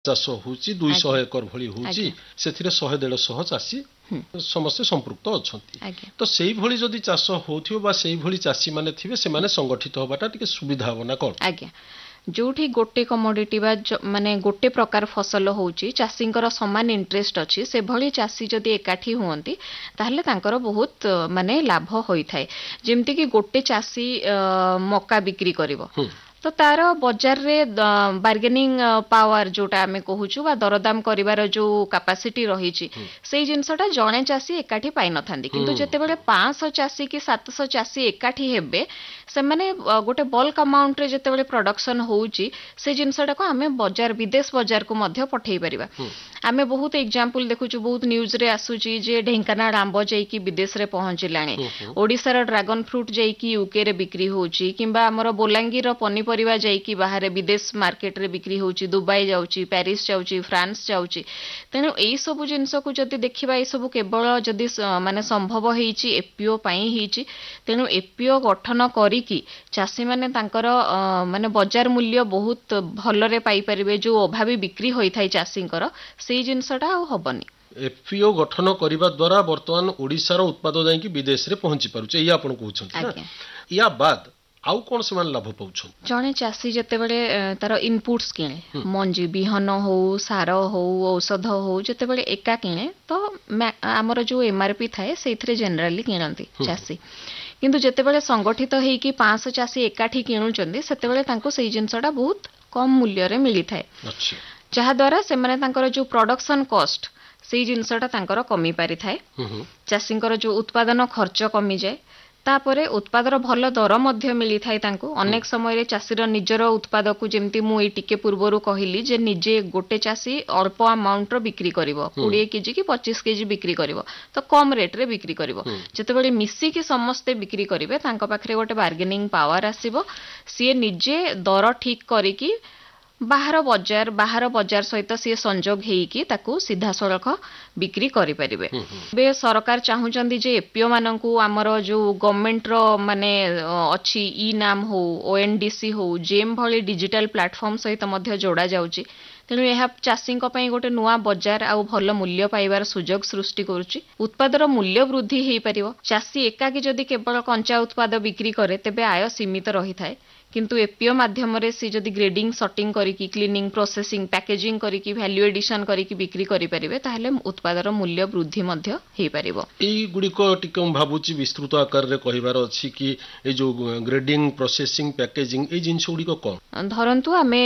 ଚାଷ ହଉଛି 200 ଏକର ଭଳି ହଉଛି ସେଥିରେ 100-150 ଚାଷୀ ସମସ୍ତେ ସମ୍ପୃକ୍ତ ଅଛନ୍ତି ତ ସେଇଭଳି ଯଦି ଚାଷ ହଉଥିବ ବା ସେଇଭଳି ଚାଷୀ ମାନେ ଥିବେ ସେମାନେ ସଂଗଠିତ ହବାଟା ଟିକେ ସୁବିଧା ହବ ନା କଣ? ଆଜ୍ଞା जोठी गोटे कमोडिटी बा माने गोटे प्रकार फसल होउची चाषींकर समान इंटरेस्ट अछि से भली चाषी जदि एकाठी हुअंती ताहले तांकर बहुत माने लाभ होई थाए जेमति कि गोटे चाषी मक्का बिक्री करिवो तो तार बाजार रे बार्गेनिंग पावर जोटा आमे कहूछु बा दरदाम करिवार जो कैपेसिटी रहिछि सेही जिंसटा जणे चासी एकाठी पाइ नथांदी किंतु जते बेले 500 चासी कि 700 चासी एकाठी हेबे से माने गोटे बल्क अमाउंट रे जते बेले प्रोडक्शन होउची से जिंसटा को आमे बाजार विदेश बाजार को मध्य पठेई परिबा आमे बहुत एग्जांपल देखुछु बहुत न्यूज रे आसुची जे ढेंकानाल आंबो जाई कि विदेश रे पहुंचिलाणी ओडिसा रो ड्रैगन फ्रूट जाई कि यूके रे बिक्री होउची किंबा हमर बोलांगी रो पनी परिबा जाई कि बाहर विदेश मार्केट रे बिक्री होउची दुबई जाउची पेरिस जाउची फ्रांस जाउची तेनु एई सब जिंस को जति देखिबा ए सब केवल जदि माने संभव हेइची एपीओ पई हेइची तेनु एपीओ गठन करी कि चासी माने तांकर माने बाजार मूल्य बहुत भलरे पाई परिबे जो अभावी बिक्री होई थाई चासींकर सेही जिंसटा होबनी एफपीओ गठन करिबा द्वारा वर्तमान ओडिसा रो उत्पाद जाई कि विदेश रे पहुंची पारुचे या आपण कहउछन ना या बाद आउ कोन से मान लाभ पाउछन जणे चासी जते बेले तार इनपुट्स किने मंजी बिहन हो सार हो औषध हो जते बेले एका किने तो हमर जो एमआरपी थाए सेथरे जनरली किनंती चासी किंतु जते बेले संगठित हेई कि 500 चासी एकाठी किनुचंदी सेते बेले तांको सेही जिंसटा बहुत कम मूल्य रे मिली थाए अच्छा जहा द्वारा से माने तांकर जो प्रोडक्शन कॉस्ट सेही जिंसटा तांकर कमी पारि थाए चासींकर जो उत्पादन खर्च कमी जाए तापरे उत्पादर भल दर मध्य मिली थाई तांको अनेक समय रे चासीर निजर उत्पाद को जेमती मु ए टिके पूर्वरु कहिली जे निजे गोटे चासी अल्प अमाउंट रो बिक्री करिवो 20 केजी कि 25 केजी बिक्री करिवो तो कम रेट रे बिक्री करिवो जते बेले मिसी कि समस्त बिक्री करिवे तांको पाखरे गोटे बार्गेनिंग पावर आसीबो सी निजे दर ठीक करी कि बाहर बाजार सहित सी संजोग हेकी ताकू सीधा सड़क बिक्री करि परिबे बे सरकार चाहुचंदी जे एपीओ माननकू हमर जो गवर्नमेंट रो माने अछि ई नाम हो ओएनडीसी हो जेम भली डिजिटल प्लेटफॉर्म सहित मध्य जोड़ा जाउची तेणु यह चाषी गोटे नुआ बजार आउ भल मूल्य पाइबार सुजोग सृष्टि करुच्ची उत्पादर मूल्य वृद्धि हो पार चाषी एकाकी जदि केवल कंचा उत्पाद बिक्री करे तेबे आय सीमित रही थाए किंतु एपीओ माध्यम रे सी जदि ग्रेडिंग सॉर्टिंग करिकी क्लीनिंग प्रोसेसिंग पैकेजिंग करिकी वैल्यू एडिशन करिकी बिक्री करि परिबे ताहले उत्पादर मूल्य वृद्धि मध्य हे परिबो एई गुडिको टिके भाबुची विस्तृत आकार रे कहिबार अछि कि ए जो ग्रेडिंग प्रोसेसिंग पैकेजिंग ए जिंस गुडिको कोन धरंतु आमे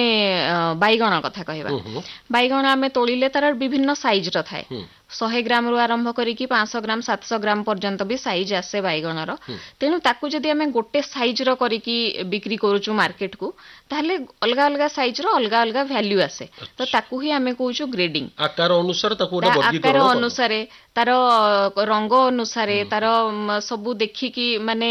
बाइगण कथा कहिबा बाइगण आमे तोलिले तार विभिन्न साइज र थाए 100 ग्राम रु आरंभ करिकी 500 ग्राम 700 ग्राम पर्यंत भी साइज आसे बाइगणर तेणु ताकू जदि आमे गोटे साइज रो करिकी बिक्री करूछु मार्केट को ताहले अलगा अलगा साइज रो अलगा अलगा वैल्यू आसे तो ताकू ही आमे कहूछु ग्रेडिंग आकार अनुसार ताकू वर्गीकरण आकार अनुसार तार रंग अनुसार तार सब देखि कि माने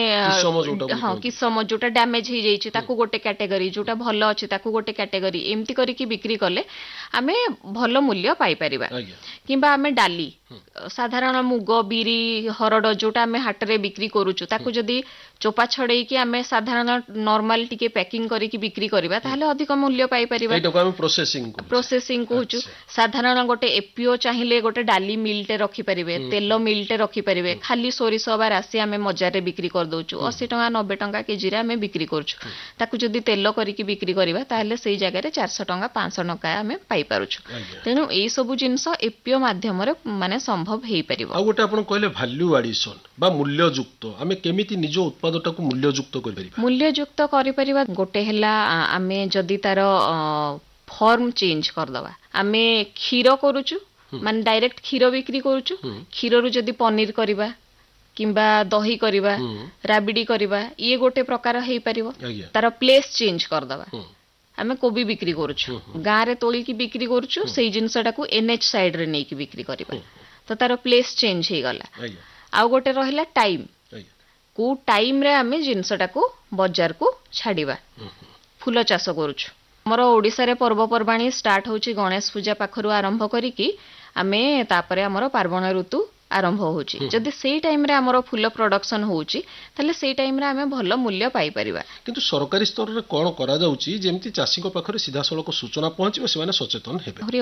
हां किसम जोटा डैमेज हे जाईछि ताकू गोटे कैटेगरी जोटा भलो अछि ताकू गोटे कैटेगरी एम्ति करिकी बिक्री करले आमे भलो मूल्य पाई परिबा किबा आमे डाली साधारण मुग बिरी हरड जोटा आमे हाट रे बिक्री करूछु ताकू जदी चोपा छड़े कि आमे साधारण नॉर्मल टिके पैकिंग करिकी बिक्री करबा ताहले अधिक मूल्य पाई परिबा एटा आमे प्रोसेसिंग कहूछु साधारण गोटे एपीओ चाहिले गोटे डाली मिलटे रखि परिबे तेल मिलटे रखि परिबे खाली सोरिस बा राशि आमे मजार रे बिक्री कर दोछु 80 टका 90 टका केजी रे आमे बिक्री करछु ताकू जदी तेल करिकी बिक्री करबा ताहले सेही जगह रे 400 टका 500 टका आमे पाई पारुछु तेनु एई सब जिंस एपीओ माध्यम रे माने संभव हेई परिबो आ गोटे आपण कहले वैल्यू एडिशन बा मूल्य युक्त आमे केमिति निज उत्पादटा को मूल्य युक्त करि परिबा मूल्य युक्त करि परिबा गोटे हला आमे जदी तार फॉर्म चेंज कर दवा आमे खीरो करूछु मान डायरेक्ट खीरो बिक्री करूछु खीरो रु जदी पनीर करबा किंबा दही करबा राबिडी करबा ये गोटे प्रकार हेई परिबो तार प्लेस चेंज कर दवा आमे कोबी बिक्री करूछु गां रे तोली की बिक्री करूछु सेही जिंसटा को एनएच साइड रे नै की बिक्री करबा तो तार प्लेस चेंज हे गला आ गोटे रहिला टाइम को टाइम रे आमे जिंसटा को बाजार को छाडीबा फूल चाष करूछु हमर ओडिसा रे पर्व परबाणी स्टार्ट होची गणेश पूजा पाखरु आरंभ करिकी आमे तापरे हमर पार्वण ऋतु आरंभ होची जदि सेही टाइम रे हमर फूल प्रोडक्शन होची तले सेही टाइम रे आमे भलो मूल्य पाई परिबा किंतु सरकारी स्तर रे कोन करा जाउची जेमति चासी को पाखरे सीधा सळक सूचना पहुंचबो से माने सचेतन हेबे।